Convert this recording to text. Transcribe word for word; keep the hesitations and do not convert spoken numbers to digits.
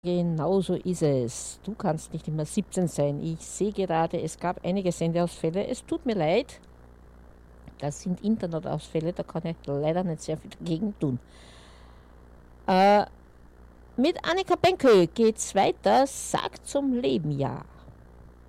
Genau so ist es. Du kannst nicht immer siebzehn sein. Ich sehe gerade, es gab einige Sendeausfälle. Es tut mir leid. Das sind Internetausfälle, da kann ich leider nicht sehr viel dagegen tun. Äh, mit Annika Benkel geht's weiter. Sagt zum Leben ja.